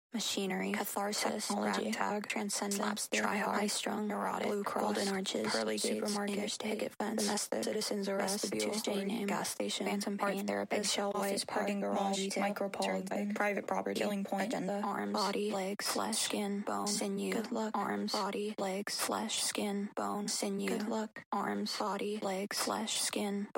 machinery, catharsis, Technology, ragtag, transcendent, slapstick, try-hard, high-strung, neurotic, Blue Cross, golden arches, pearly gates, supermarket, interstate, picket fence, domestic, citizens arrest, vestibule, Tuesday name, gas station, phantom art pain, therapist, eggshell office white, parking park, garage, mall, retail, micropolitan, turnpike, private property, killing point, agenda, arms, body, legs, flesh, skin, bone, sinew, good luck, arms, body, legs, flesh, skin, bone, sinew, good luck, arms, body, legs, flesh, skin, bone.